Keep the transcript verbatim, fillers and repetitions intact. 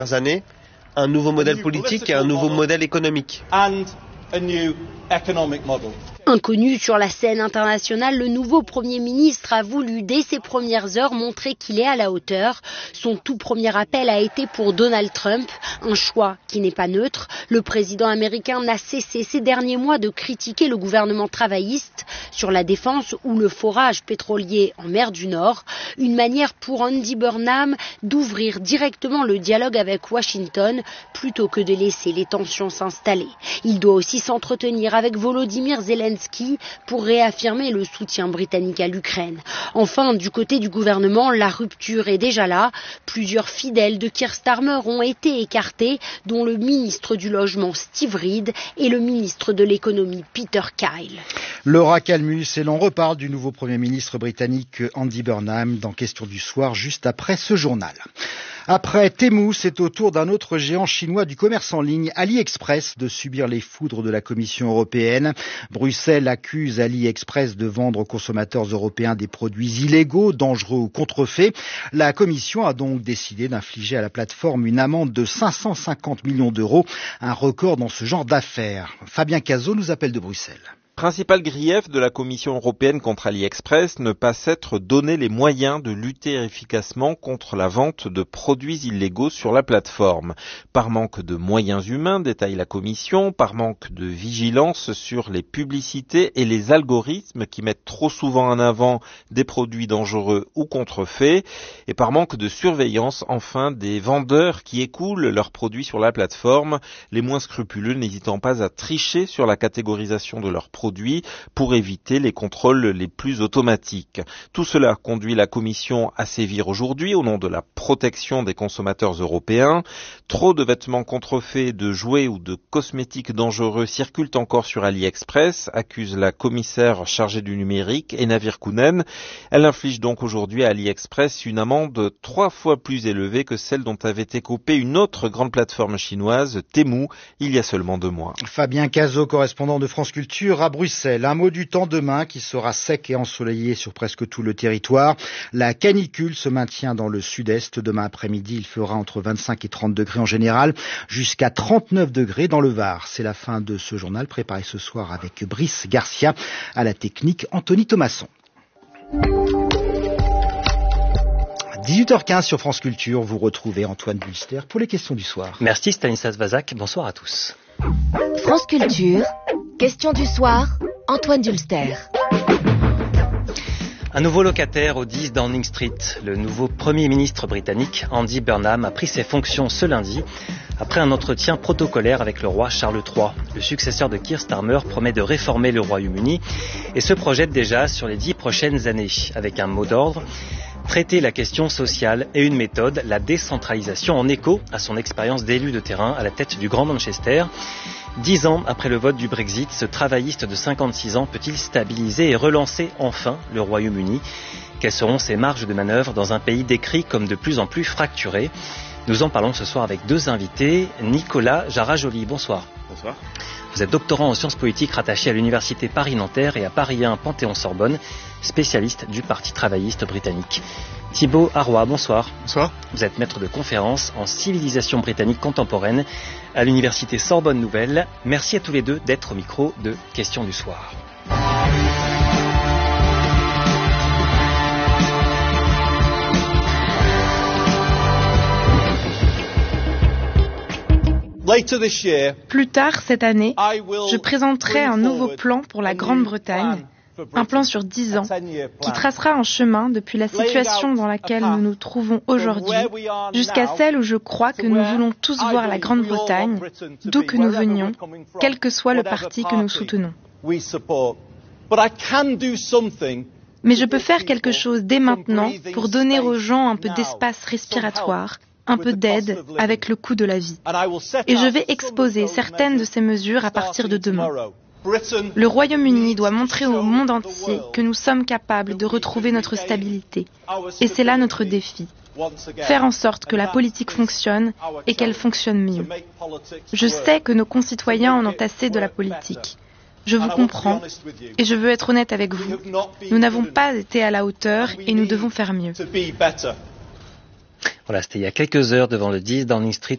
années, un nouveau modèle politique et un nouveau modèle économique. Inconnu sur la scène internationale, le nouveau Premier ministre a voulu, dès ses premières heures, montrer qu'il est à la hauteur. Son tout premier appel a été pour Donald Trump, un choix qui n'est pas neutre. Le président américain n'a cessé ces derniers mois de critiquer le gouvernement travailliste sur la défense ou le forage pétrolier en mer du Nord. Une manière pour Andy Burnham d'ouvrir directement le dialogue avec Washington plutôt que de laisser les tensions s'installer. Il doit aussi s'entretenir avec Volodymyr Zelensky pour réaffirmer le soutien britannique à l'Ukraine. Enfin, du côté du gouvernement, la rupture est déjà là. Plusieurs fidèles de Keir Starmer ont été écartés, dont le ministre du Logement Steve Reed et le ministre de l'économie Peter Kyle. Laura Calmus, et l'on reparle du nouveau Premier ministre britannique Andy Burnham dans Question du soir, juste après ce journal. Après Temu, c'est au tour d'un autre géant chinois du commerce en ligne, AliExpress, de subir les foudres de la Commission européenne. Bruxelles accuse AliExpress de vendre aux consommateurs européens des produits illégaux, dangereux ou contrefaits. La Commission a donc décidé d'infliger à la plateforme une amende de cinq cent cinquante millions d'euros, un record dans ce genre d'affaires. Fabien Cazot nous appelle de Bruxelles. Principal grief de la Commission européenne contre AliExpress, ne pas s'être donné les moyens de lutter efficacement contre la vente de produits illégaux sur la plateforme. Par manque de moyens humains, détaille la Commission, par manque de vigilance sur les publicités et les algorithmes qui mettent trop souvent en avant des produits dangereux ou contrefaits, et par manque de surveillance, enfin, des vendeurs qui écoulent leurs produits sur la plateforme, les moins scrupuleux n'hésitant pas à tricher sur la catégorisation de leurs produits pour éviter les contrôles les plus automatiques. Tout cela conduit la Commission à sévir aujourd'hui au nom de la protection des consommateurs européens. Trop de vêtements contrefaits, de jouets ou de cosmétiques dangereux circulent encore sur AliExpress, accuse la commissaire chargée du numérique, Enna Virkkunen. Elle inflige donc aujourd'hui à AliExpress une amende trois fois plus élevée que celle dont avait écopé une autre grande plateforme chinoise, Temu, il y a seulement deux mois. Fabien Cazot, correspondant de France Culture à Bruxelles. Un mot du temps demain qui sera sec et ensoleillé sur presque tout le territoire. La canicule se maintient dans le sud-est. Demain après-midi, il fera entre vingt-cinq et trente degrés en général, jusqu'à trente-neuf degrés dans le Var. C'est la fin de ce journal préparé ce soir avec Brice Garcia, à la technique Anthony Thomasson. dix-huit heures quinze sur France Culture, vous retrouvez Antoine Bulster pour les questions du soir. Merci Stanislas Vazak, bonsoir à tous. France Culture, question du soir, Antoine Dulster. Un nouveau locataire au dix Downing Street. Le nouveau Premier ministre britannique, Andy Burnham, a pris ses fonctions ce lundi, après un entretien protocolaire avec le roi Charles trois. Le successeur de Keir Starmer promet de réformer le Royaume-Uni et se projette déjà sur les dix prochaines années, avec un mot d'ordre: traiter la question sociale et une méthode, la décentralisation, en écho à son expérience d'élu de terrain à la tête du Grand Manchester. Dix ans après le vote du Brexit, ce travailliste de cinquante-six ans peut-il stabiliser et relancer enfin le Royaume-Uni? Quelles seront ses marges de manœuvre dans un pays décrit comme de plus en plus fracturé? Nous en parlons ce soir avec deux invités. Nicolas Jarajoli, bonsoir. Bonsoir. Vous êtes doctorant en sciences politiques rattaché à l'université Paris-Nanterre et à Paris un Panthéon-Sorbonne, spécialiste du Parti travailliste britannique. Thibaut Arroy, bonsoir. Bonsoir. Vous êtes maître de conférences en civilisation britannique contemporaine à l'université Sorbonne Nouvelle. Merci à tous les deux d'être au micro de Questions du soir. Plus tard cette année, je présenterai un nouveau plan pour la Grande-Bretagne, un plan sur dix ans, qui tracera un chemin depuis la situation dans laquelle nous nous trouvons aujourd'hui jusqu'à celle où je crois que nous voulons tous voir la Grande-Bretagne, d'où que nous venions, quel que soit le parti que nous soutenons. Mais je peux faire quelque chose dès maintenant pour donner aux gens un peu d'espace respiratoire, un peu d'aide avec le coût de la vie. Et je vais exposer certaines de ces mesures à partir de demain. Le Royaume-Uni doit montrer au monde entier que nous sommes capables de retrouver notre stabilité. Et c'est là notre défi. Faire en sorte que la politique fonctionne et qu'elle fonctionne mieux. Je sais que nos concitoyens en ont assez de la politique. Je vous comprends et je veux être honnête avec vous. Nous n'avons pas été à la hauteur et nous devons faire mieux. Voilà, c'était il y a quelques heures devant le dix Downing Street